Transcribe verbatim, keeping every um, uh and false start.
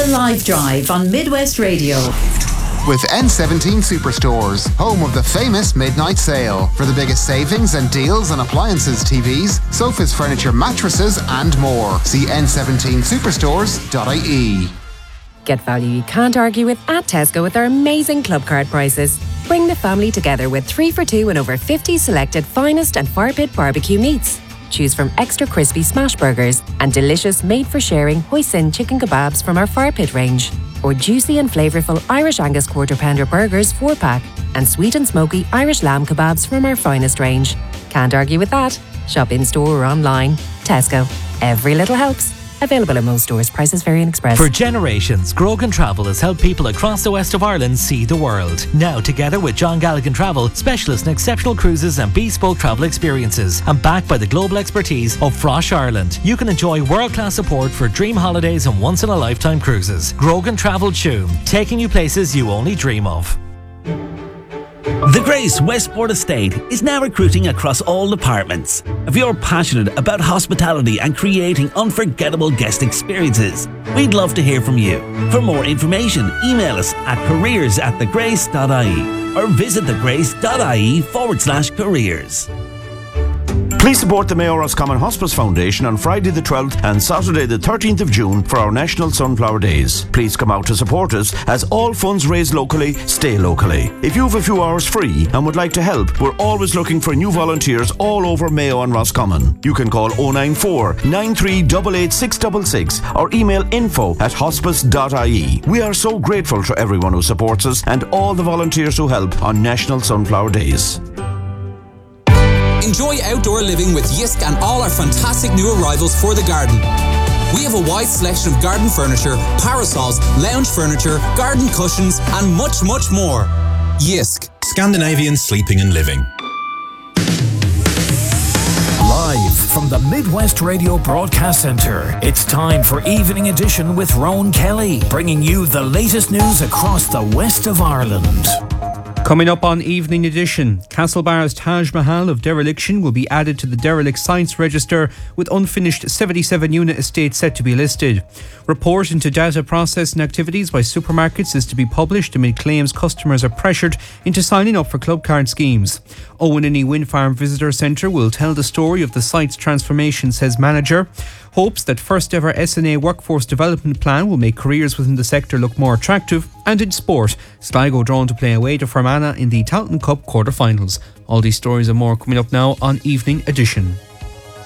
The Live Drive on Midwest Radio. With N seventeen Superstores, home of the famous midnight sale. For the biggest savings and deals on appliances, T Vs, sofas, furniture, mattresses and more. See n seventeen superstores dot I E. Get value you can't argue with at Tesco with our amazing club card prices. Bring the family together with three for two and over fifty selected finest and fire pit barbecue meats. Choose from extra crispy smash burgers and delicious made-for-sharing hoisin chicken kebabs from our fire pit range. Or juicy and flavourful Irish Angus quarter pounder burgers four pack and sweet and smoky Irish lamb kebabs from our finest range. Can't argue with that. Shop in store or online. Tesco. Every little helps. Available at most stores. Prices vary in Express. For generations, Grogan Travel has helped people across the west of Ireland see the world. Now, together with John Galligan Travel, specialists in exceptional cruises and bespoke travel experiences, and backed by the global expertise of Frosh Ireland, you can enjoy world-class support for dream holidays and once-in-a-lifetime cruises. Grogan Travel Tuam, taking you places you only dream of. The Grace Westport Estate is now recruiting across all departments. If you're passionate about hospitality and creating unforgettable guest experiences, we'd love to hear from you. For more information, email us at careers at thegrace.ie or visit thegrace.ie forward slash careers. Please support the Mayo Roscommon Hospice Foundation on Friday the twelfth and Saturday the thirteenth of June for our National Sunflower Days. Please come out to support us, as all funds raised locally stay locally. If you have a few hours free and would like to help, we're always looking for new volunteers all over Mayo and Roscommon. You can call oh nine four, nine three eight eight, six six six or email info at hospice dot I E. We are so grateful to everyone who supports us and all the volunteers who help on National Sunflower Days. Enjoy outdoor living with Yisk and all our fantastic new arrivals for the garden. We have a wide selection of garden furniture, parasols, lounge furniture, garden cushions and much, much more. Yisk. Scandinavian sleeping and living. Live from the Midwest Radio Broadcast Centre, it's time for Evening Edition with Rowan Kelly, bringing you the latest news across the west of Ireland. Coming up on Evening Edition, Castlebar's Taj Mahal of dereliction will be added to the derelict science register, with unfinished seventy-seven unit estate set to be listed. Report into data processing activities by supermarkets is to be published amid claims customers are pressured into signing up for club card schemes. Owenini Wind Farm Visitor Centre will tell the story of the site's transformation, says manager. Hopes that first ever S N A workforce development plan will make careers within the sector look more attractive. And in sport, Sligo drawn to play away to Fermanagh in the Tailteann Cup quarter-finals. All these stories and more coming up now on Evening Edition.